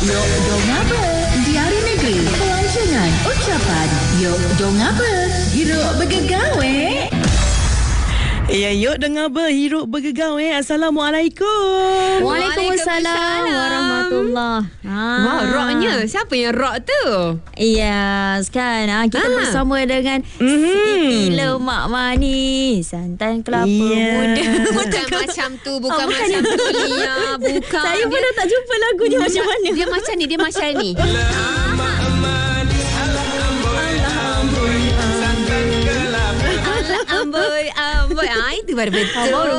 Yok dong apa? Diari negeri, pelancongan, ucapan. Yok dong apa? Hiruk bergegawe. Ya, yuk dengar berhiruk bergegau. Assalamualaikum. Waalaikumsalam warahmatullahi. Wah, rocknya. Siapa yang rock tu? Yes, kan. Kita bersama dengan Siti Lemak Manis, santan kelapa muda. Bukan macam tu, bukan macam tu, Lia. Bukan. Saya pun dah tak jumpa lagu dia macam mana. Dia macam ni, dia macam ni. Amboi, itu baru betul.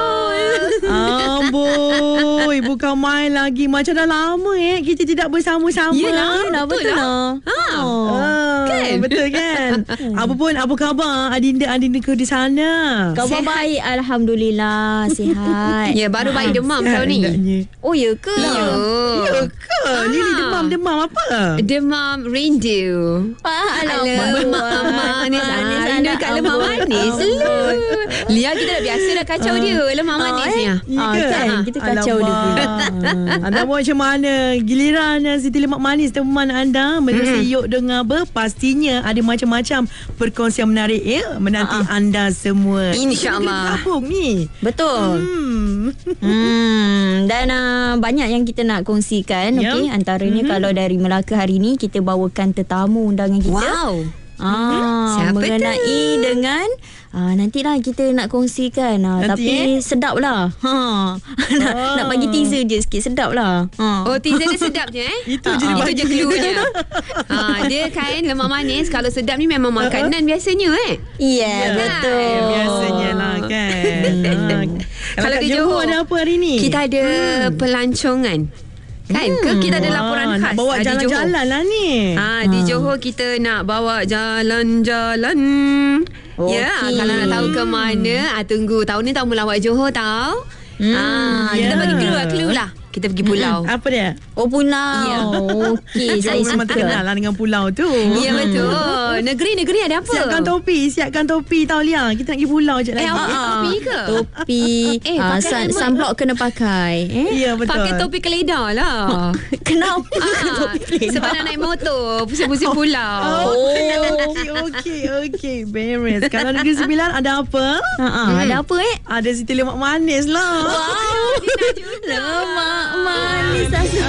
Amboi, bukan main lagi. Macam dah lama kita tidak bersama-sama. Yelah, betul lah. Kan? Betul kan? Apa khabar Adinda ke di sana? Khabar baik, alhamdulillah, sihat. Ya, baru baik demam tahun ni. Oh, ya ke? Ya ke? Lili demam apa? Demam rindu. Alamak, manis. Rindu kat lemak manis. Lia, kita dah biasa dah kacau dia. Lemak manis ni. Kan? Kita kacau dia pula. Anda buat macam mana? Giliran Siti Lemak Manis teman anda menerusi Yok Dengar Ber, pastinya ada macam-macam perkongsian menarik menanti anda semua. InsyaAllah. Gabung ni. Betul. Dan banyak yang kita nak kongsikan. Okey, antaranya kalau dari Melaka hari ni kita bawakan tetamu undangan kita. Wow. Siapa mengenai tu? dengan nantilah kita nak kongsikan. Tapi sedap lah. Nak bagi teaser je sikit. Sedap lah. Oh, teaser dia sedap je Itu je dia bagi. Itu je cluenya. Dia kan lemak manis. Kalau sedap ni memang makanan biasanya Betul. Biasanya lah kan. Kalau di Johor Johor ada apa hari ni? kita ada pelancongan. Kan? Ke kita ada laporan khas. Nak bawa jalan-jalan lah ni. Di Johor kita nak bawa jalan-jalan. Ya, kalau nak tahu ke mana, tunggu. Tahun ni tahun melawat Johor tau. Kita bagi clue lah. Kita pergi pulau. Apa dia? Oh, pulau. Okey, saya Johor memang suka. terkenal lah dengan pulau tu. Ya, betul. Negeri-negeri ada apa? Siapkan topi tau Lia. Kita nak pergi pulau je lagi. Topi ke? Topi. pakai helmet. Sunblock kena pakai. Ya, betul. Pakai topi keledar lah. Kenapa topi keledar? Sebab nak naik motor pusing-pusing pulau. Okey. Beres. Kalau Negeri Sembilan ada apa? Ada apa Ada Siti Lemak Manis lah. Wow. Lemak manis.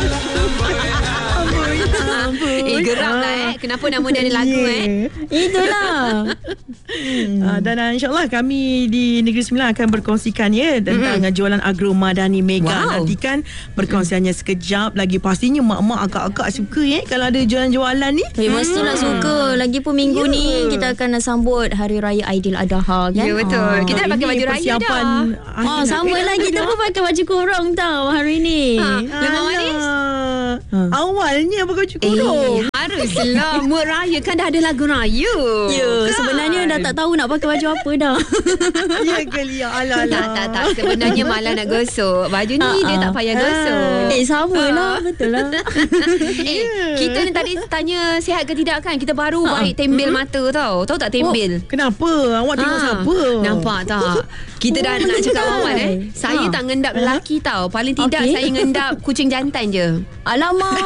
Geram lah Kenapa nama dia ada lagu Itulah. Dan insyaAllah kami di Negeri Sembilan akan berkongsikan tentang jualan Agro Madani Mega. Wow. Nantikan perkongsiannya sekejap lagi. Pastinya mak-mak agak-agak suka kalau ada jualan-jualan ni. Mestilah suka. Lagipun minggu ni kita akan sambut Hari Raya Aidiladha kan. Ya, betul. Kita nak pakai baju raya dah. Sama lah. Kita pun pakai baju kurung tau hari ni. Lemak manis. Awalnya pakai baju kurung. Haruslah. Mood raya kan dah ada lagu raya. Ya, sebenarnya dah tak tahu nak pakai baju apa dah. Ya ke Lia? Alah. Tak. Sebenarnya malah nak gosok. Baju ni dia tak payah gosok. Sama lah. Betul lah. Kita ni tadi tanya sihat ke tidak kan? Kita baru baik tembel mata tau. Tahu tak tembel? Kenapa? Awak tengok siapa? Nampak tak? Kita dah nak cakap awal Saya tak ngendap lelaki tau. Paling tidak saya ngendap kucing jantan je. Alamak.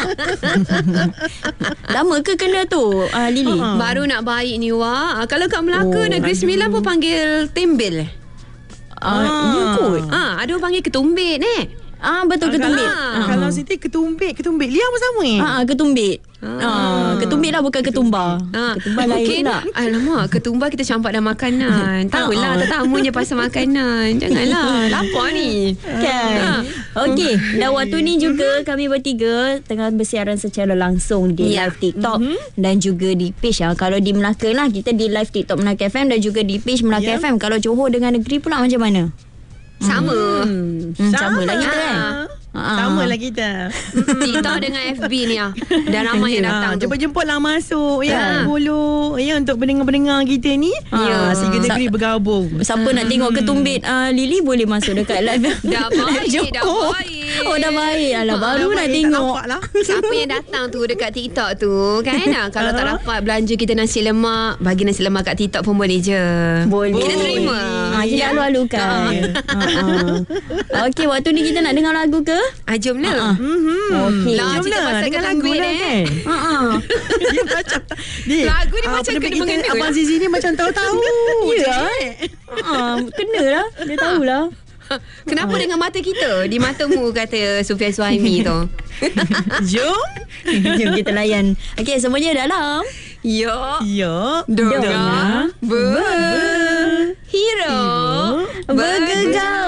Lama ke kena tu Lili? Baru nak baik ni Wak. Kalau kat Melaka Negeri Sembilan pun panggil tembel. Ya kot. Ada orang panggil ketumbit Betul, ketumbit. Kalau Siti ketumbit. Lia pun sama ketumbit. Ketumbit lah, bukan ketumbar. Ketumbar lain tak? Alamak, ketumbar kita campak dalam makanan. Tahulah tetamu je pasal makanan. Janganlah lapar ni Kan. Okey, dan waktu ni juga kami bertiga tengah bersiaran secara langsung di live TikTok dan juga di page. Kalau di Melaka lah, kita di live TikTok Melaka FM dan juga di page Melaka FM. Kalau Johor dengan negeri pula macam mana? Sama. Sama lah kita kan. Sama lah kita. TikTok dengan FB ni dah ramai yang datang tu. Jemput-jemputlah masuk bulu untuk pendengar-pendengar kita ni. Sehingga negeri bergabung. Siapa nak tengok ketumbit Lili boleh masuk dekat live. Dah baik. Oh dah baik. Alah baru nak tengok. Lah. Siapa yang datang tu dekat TikTok tu kan? Kalau tak dapat belanja kita nasi lemak, bagi nasi lemak kat TikTok pun boleh je. Boleh. Kita terima. Kita alu-alukan. Okey, waktu ni kita nak dengar lagu ke? Jom lah. Okey. Lah, cerita pasal dengan kena lagu duit lah kan. Dia macam Lagu ni macam kena-mengena lah. Abang Zizi ni macam tahu-tahu. Ya. Kenalah. Dia tahulah. Kenapa dengan mata kita? Di matamu kata Sufian Suhaimi tu. Jom. Jom kita layan. Okey, semuanya dalam Yo. Dengar Hero. bergegar.